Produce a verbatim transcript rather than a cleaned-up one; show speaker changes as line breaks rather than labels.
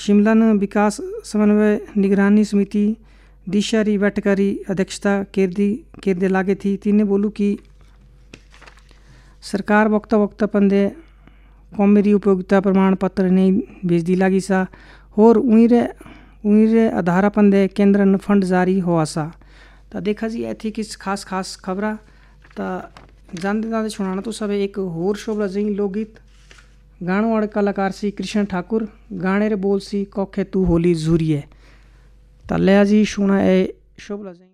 शिमला न विकास समन्वय निगरानी समिति दिशा री बैठकारी अध्यक्षता केरदी केरदे लागे थी। तीने बोलू कि सरकार वक्ता वक्ता पंदे कौमेरी उपयोगिता प्रमाण पत्र नहीं भेज दी लागी सा और उइरे उइरे आधार पंदे केंद्र न फंड जारी हुआ सा। तो देखा जी ऐथी किस खास खास खबरा तो जानते जानते सुनाना तो सब एक होर शोभला जी लोकगीत गाणों वाले कलाकार सी कृष्ण ठाकुर गाने रे बोल सी कौखे तू होली जूरी है। तो लिया जी सुना ए शोभला जी।